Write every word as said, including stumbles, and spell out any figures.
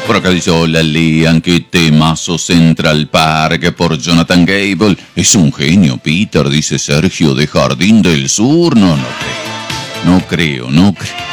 Por acá dice, hola, lean qué temazo Central Park por Jonathan Gable. Es un genio, Peter, dice Sergio de Jardín del Sur. No, no creo. No creo, no creo.